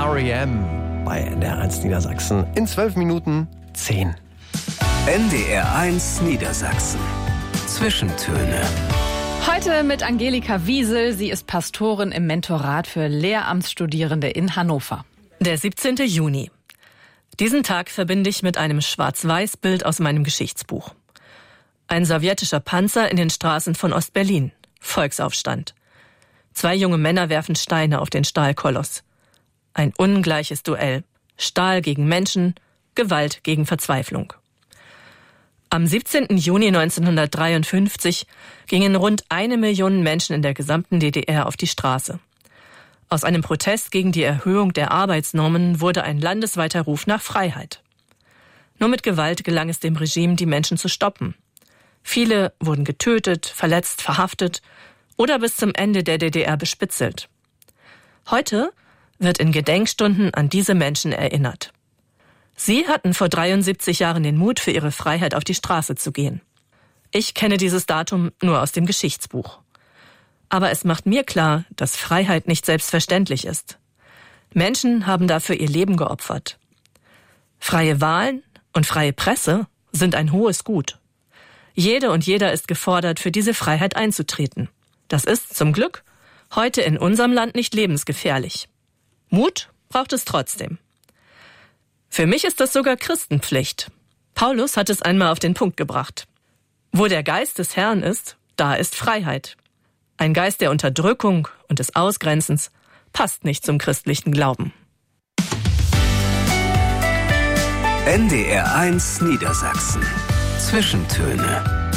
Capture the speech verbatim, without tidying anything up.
R E M bei N D R eins Niedersachsen in zwölf Minuten zehn. N D R eins Niedersachsen. Zwischentöne. Heute mit Angelika Wiesel. Sie ist Pastorin im Mentorat für Lehramtsstudierende in Hannover. Der siebzehnte Juni. Diesen Tag verbinde ich mit einem Schwarz-Weiß-Bild aus meinem Geschichtsbuch. Ein sowjetischer Panzer in den Straßen von Ostberlin. Volksaufstand. Zwei junge Männer werfen Steine auf den Stahlkoloss. Ein ungleiches Duell. Stahl gegen Menschen, Gewalt gegen Verzweiflung. Am siebzehnten Juni neunzehnhundertdreiundfünfzig gingen rund eine Million Menschen in der gesamten D D R auf die Straße. Aus einem Protest gegen die Erhöhung der Arbeitsnormen wurde ein landesweiter Ruf nach Freiheit. Nur mit Gewalt gelang es dem Regime, die Menschen zu stoppen. Viele wurden getötet, verletzt, verhaftet oder bis zum Ende der D D R bespitzelt. Heute wird in Gedenkstunden an diese Menschen erinnert. Sie hatten vor dreiundsiebzig Jahren den Mut, für ihre Freiheit auf die Straße zu gehen. Ich kenne dieses Datum nur aus dem Geschichtsbuch. Aber es macht mir klar, dass Freiheit nicht selbstverständlich ist. Menschen haben dafür ihr Leben geopfert. Freie Wahlen und freie Presse sind ein hohes Gut. Jede und jeder ist gefordert, für diese Freiheit einzutreten. Das ist zum Glück heute in unserem Land nicht lebensgefährlich. Mut braucht es trotzdem. Für mich ist das sogar Christenpflicht. Paulus hat es einmal auf den Punkt gebracht. Wo der Geist des Herrn ist, da ist Freiheit. Ein Geist der Unterdrückung und des Ausgrenzens passt nicht zum christlichen Glauben. N D R eins Niedersachsen. Zwischentöne.